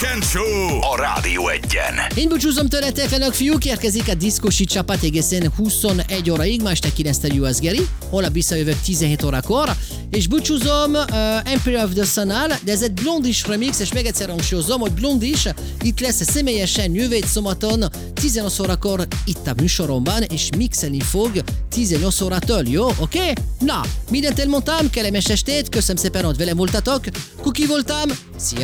Weekend Show a Rádió Egyen. Én búcsúzom tőletek, lenök fiúk, érkezik a diszkosi csapat egészen 21 óraig, ma este 9-től jó az Geri, holnap visszajövök 17 órakor, és búcsúzom Empire of the Sun-nal, de ez egy Blondis remix, és még egyszer hangsúlyozom, hogy Blondis itt lesz személyesen jövő szombaton 18 órakor itt a műsoromban, és mixelni fog 18 órától, jó? Oké? Na, mindent elmondtam, kellemes estét, köszönöm szépen, hogy velem voltatok, Kuki voltam, szia!